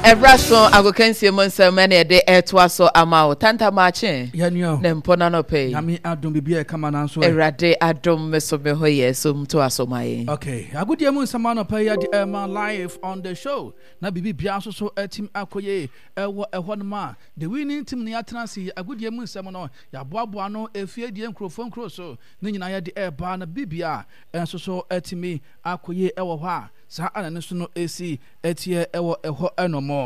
Ebraso agokensie monse mane de etwaso ama o tanta mache yanyo ne mpona no pay nyame adom bibia kama na so erade adom meso me hoye so mto asomaye. Okay, agudie mu nsama no pay ya the live on the show na bibi bia so team akoye ewo no ma the winning team ne atena si agudie mu nsama no ya boaboa no efie die nkrofo nkro so ne nyina ya de ba na bibia enso so etimi akoye ewo ho a sa anane so no esi etie ewo eho enomo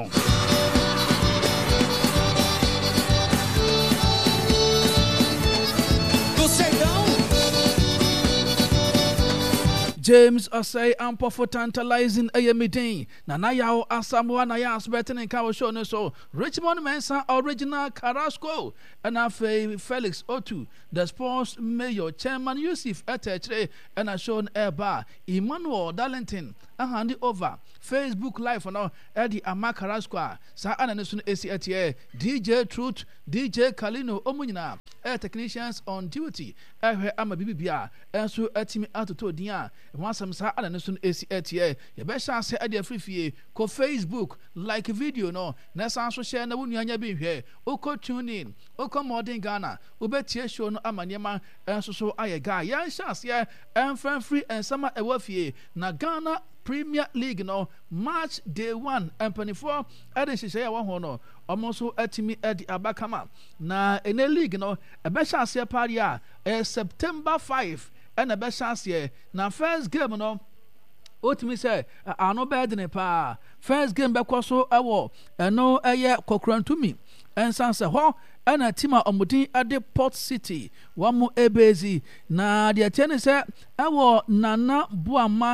James Osei ampo for tantalizing ayemidin na yawo asamoa na ya asbetin in kawo show no so Richmond Mensa original Carrasco and afe Felix Otu the sports mayor chairman Yusuf Etechre and a shown airbar Emmanuel Darlington hand over Facebook live for now Eddie Ama Carrasco sa ananesun ACTA DJ Truth DJ Kalino Omunyina air technicians on duty ama bibia enso atimi atoto din a wansam sa ananesun ACTA ye be sha se ade afrifie ko Facebook like video no na san so share na wonuanya bi hwe oko tune in oko modern Ghana obetie show no amanyema enso so aye guy yan sha se enfan free ensama ewafie na Ghana Premier League no March day 1 and 24 ade hihye ya ho no omoso atimi edi abakama na ene league no ebe hye party a September 5 and ebe hye na first game no otimi say ano bed ne pa first game be kwaso ewo eno eye kokrantumi ensanse ho ana tima omudin ade Port City wamu ebezi na de tiene say ewo nana buama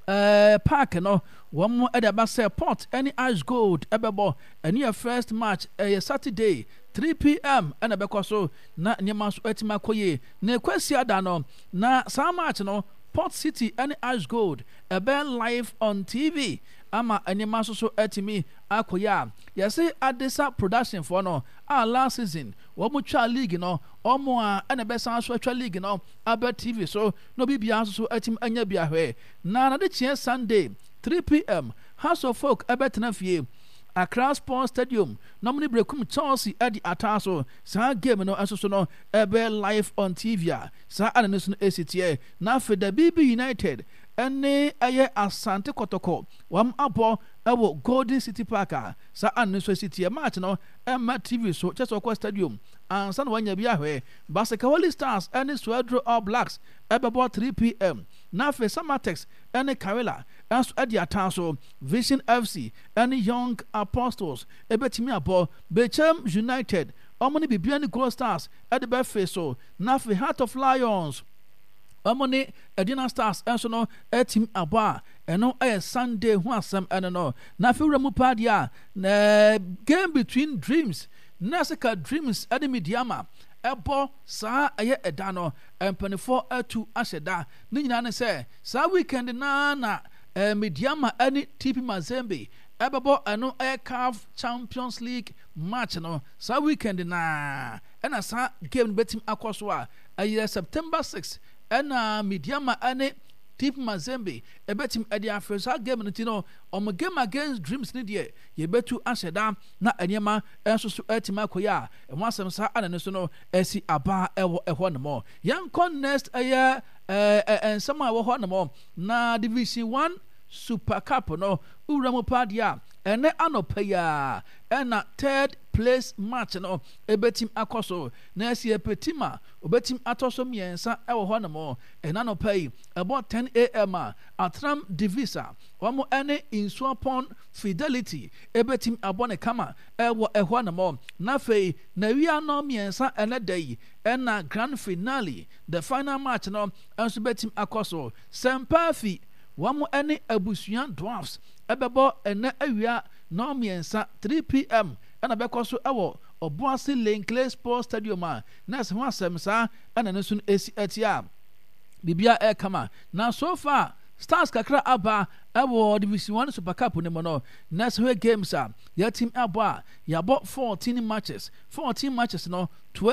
park no one more at the Port any ice gold ebebo any first match Saturday 3 p.m. and a so na nyama so etima koye na kwesi ada no na sa match no Port City any ice gold live on TV ama anyama so etimi akoya yesi adesa production for no last season womu twa league no omo a na be san so twa league no aba TV so no bibia so etim anya bia hwe na de chie Sunday 3 p.m. House of Folk abetena fie Accra Sports Stadium nomini brekum Chelsea edi ataso sa game no asoso no live on TV sa ananesu no ACTA na feda BB United ene aye Asante Kotoko wam abo ewo Golden City Park sa ananesu ACTA match no TV so Chelsea Stadium ansa no wanya bia hwe Basekawali Stars ene Swedro All Blacks ebebo 3 p.m. na fe Samatex ene Karela as edi ataso Vision FC ene Young Apostles ebetimi abo Bechem United omoni bibia ni Gold Stars edi be fe so na fe Heart of Lions omoni Edina Stars enso no etim abo eno Sunday hu asem ene no na fe wura mu padia na game between Dreams Nasika Dreams edi Midiama ebo sa aye edano empanifo atu asheda ni nyina ne se sa weekend na Midiama ani TP Mazembe ebebo eno CAF Champions League match no sa weekend na ena sa game betim akoso a September 6 ena Midiama ani TP Mazembe ebetim edi afresa game no tino omo game against Dreams ni de ye betu asheda na enyema enso so etima koya emo asem sa anane so no esi aba eho no mo yankon next aya ensama ewo ho no mo na Division 1 Super Cup no uramo padia ene anopaya ena third place match no ebetim akoso na esi epetima obetim atoso miensa ewo ho no mo enanopai about 10 a.m. Atram Divisa wamo ene Insuapon Fidelity ebetim abone kama ewo eho no mo na fei na wi no miensa ene day ena grand finale the final match no enso betim akoso Sempafi wamo ene Abusuan Dwarfs ebebo ene awia no miensa 3 p.m. ana bekoso ewo Obuasi Linkley Sports Stadium na se ho asem sa ana ne sun esi atia bibia kama na so far Stars kakra aba ewo Division 1 Super Cup ne mo no na se games ya team aba ya bought 14 matches no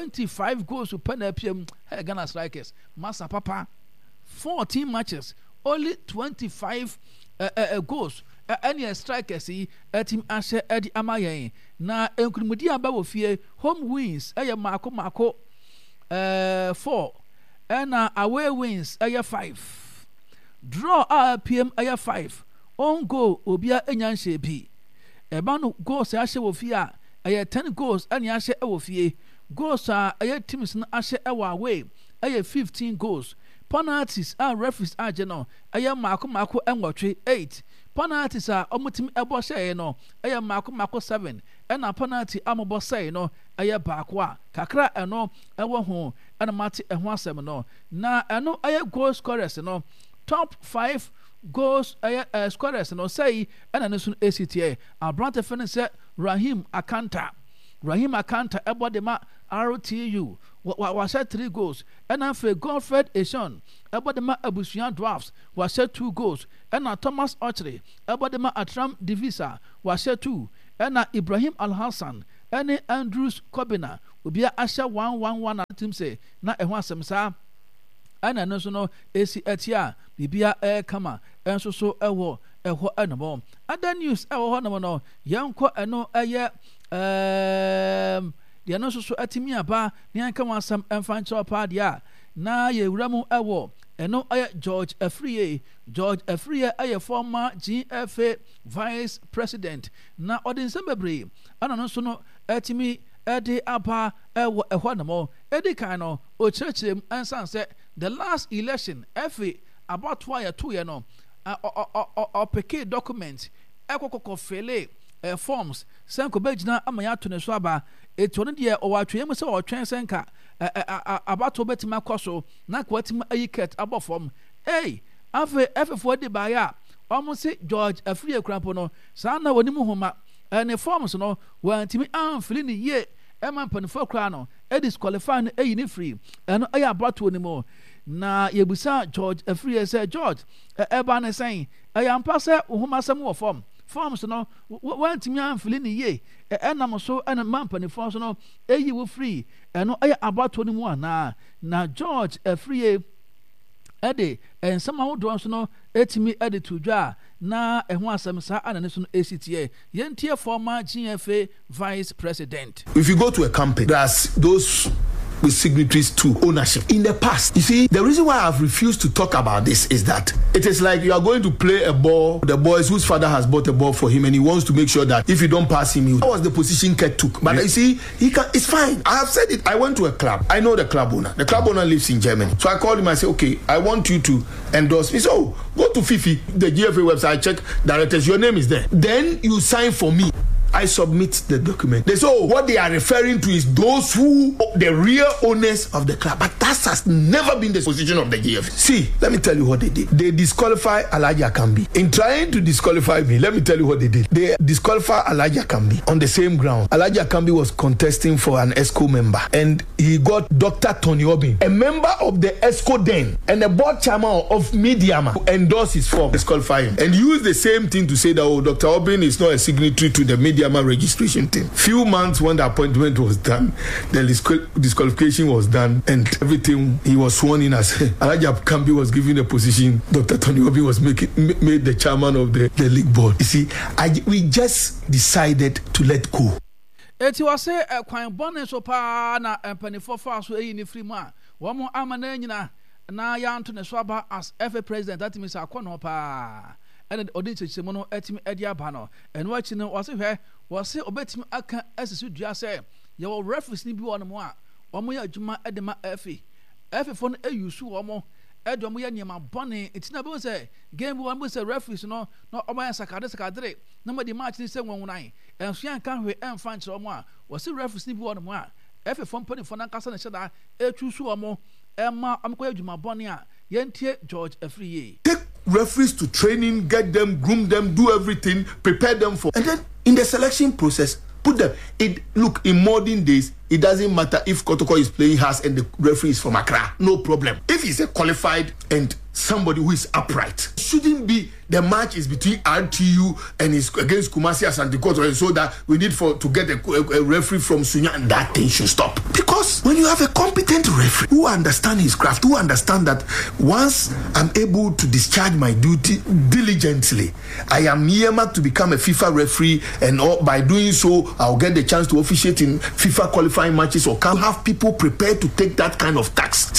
25 goals per na pm Ghana Strikers massa papa 14 matches only 25 goals any strikers yi team ahye edi amayen na enkunumudi aba wo fie home wins mako 4 and away wins 5 draw PM 5 on goal obia enyanhye bi eba no goals ahye wo fie a 10 goals ani ahye wo fie goals teams no ahye away 15 goals penalties referees ageno mako enwotwe 8 penalties omutim ebo shey no mako 7 na penalty amobo say no baako a kakra eno ewo ho na mate eho asem no na eno goal scorers no top 5 goals scorers no say na ne so ACTA Abrante Fene say Rahim Akanta ebo de ma RTU was 3 goals and after Godfred Eshon ebo de ma Abusuan Dwarfs was 2 goals and Thomas Ochre ebo de ma Atram Divisa was 2 and Ibrahim Al Hassan and Andrews Kobina obia asha 111 team say na ehho asem sa ana no so no AC atia bibia kama enso so ewo ehho enemo other news ewo ho no yanko eno the no so atimi aba ne anka wasam emfancho pa dia na ye wuramu ewo eno George Afriye former GFA vice president na odinse bebre ana no so no atimi edi aba ewo ehwo namo edi kan no o churchem ansan say the last election every about why 2 year no or peke document ekokoko fele forms senko bejina amaya to ne so aba eto no de o watwe mu se o twen senka about obetima koso na kwatima ayiket abofom for de baya almost say George Afriye Krampo no sa na woni mu homa ne forms no wantimi amfili ni ye man panifo kra no disqualify no ni free eno about woni mo na yebusa George Afriye say George eba na saying ampa se homa sam wo forms no wantimi amfili ni ye enam so en man panifo so no wo free eno about woni mo na George Afriye ede ensama wo do so no etimi ede to dwa na ehun asem sa anane so no ACTA yentie former GFA vice president. If you go to a company, there's those with signatories to ownership. In the past, you see, the reason why I've refused to talk about this is that it is like you are going to play a ball, the boys whose father has bought a ball for him and he wants to make sure that if you don't pass him, that was the position Ket took. But you see, it's fine. I have said it. I went to a club. I know the club owner. The club owner lives in Germany. So I called him. I said, okay, I want you to endorse me. So go to Fifi, the GFA website, check directors. Your name is there. Then you sign for me. I submit the document. They say, what they are referring to is those who, the real owners of the club. But that has never been the position of the GFA. See, let me tell you what they did. They disqualify Alhaji Akambi. In trying to disqualify me, let me tell you what they did. They disqualify Alhaji Akambi on the same ground. Alhaji Akambi was contesting for an ESCO member. And he got Dr. Tony Obin, a member of the ESCO then, and the board chairman of Mediama, who endorsed his form, disqualify him. And used the same thing to say that, Dr. Obin is not a signatory to the Mediama registration team. Few months when the appointment was done, the disqualification was done, and everything, he was sworn in as Alhaji Akambi was given a position. Dr. Tony Obi was made the chairman of the league board. You see, we just decided to let go. Eti wase kwan bone so pa na empanifo fa so eyi ni free ma wo mo amana nyina na ya nto ne so aba as FA president that means akono pa and odi chechemo no etimi edi aba no eno achi no wase obetimi aka asisu dua se ye wo referees ni bi wo no mo a wo mo ya adwuma edema FA fo no eyusu wo mo edo mo ya niam bone etina be say game one be say referees no omo ya sakadre na mo di match ni se wonwunan enso yan kan hwe emfa nkyere mo a wase referees ni bi wo no mo a FA fo mpani fo na nkasa na hyeda etusu wo mo ema amko adwuma bone a yentie George Afriye. Take referees to training, get them, groom them, do everything, prepare them for, and then in the selection process, put them. Look, in modern days, it doesn't matter if Kotoko is playing Hearts and the referee is from Accra. No problem. If he's a qualified and somebody who is upright, shouldn't be the match is between RTU and is against Kumasi Asante Kotoko, so that we need to get a referee from Sunya, and that thing should stop. Because when you have a competent referee who understands his craft, who understands that once I'm able to discharge my duty diligently, I am earmarked to become a FIFA referee, and by doing so, I'll get the chance to officiate in FIFA qualifying matches, or can have people prepared to take that kind of tax.